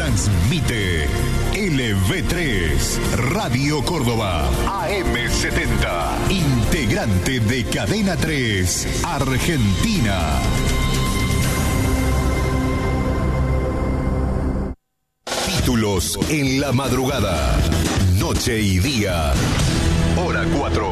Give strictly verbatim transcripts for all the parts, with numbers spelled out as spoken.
Transmite L V tres, Radio Córdoba, A M setenta, integrante de Cadena tres, Argentina. Títulos en la madrugada, noche y día, hora cuatro.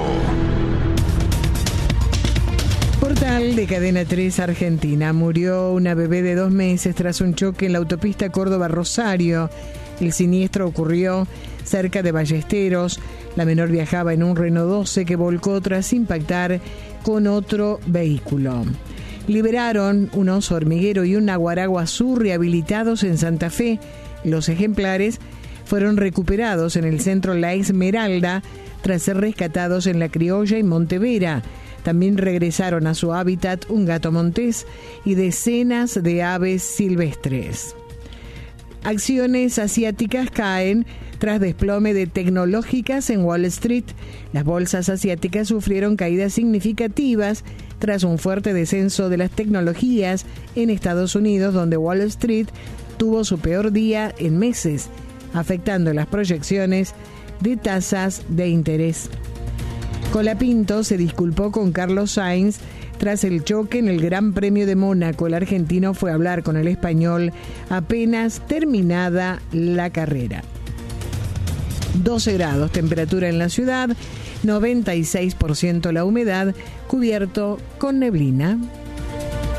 Portal de Cadena tres Argentina. Murió una bebé de dos meses tras un choque en la autopista Córdoba-Rosario. El siniestro ocurrió cerca de Ballesteros. La menor viajaba en un Renault doce que volcó tras impactar con otro vehículo. Liberaron un oso hormiguero y un naguaraguazú rehabilitados en Santa Fe. Los ejemplares fueron recuperados en el centro La Esmeralda tras ser rescatados en La Criolla y Montevera. También regresaron a su hábitat un gato montés y decenas de aves silvestres. Acciones asiáticas caen tras desplome de tecnológicas en Wall Street. Las bolsas asiáticas sufrieron caídas significativas tras un fuerte descenso de las tecnologías en Estados Unidos, donde Wall Street tuvo su peor día en meses, afectando las proyecciones de tasas de interés. Colapinto se disculpó con Carlos Sainz tras el choque en el Gran Premio de Mónaco. El argentino fue a hablar con el español apenas terminada la carrera. doce grados, temperatura en la ciudad, noventa y seis por ciento la humedad, cubierto con neblina.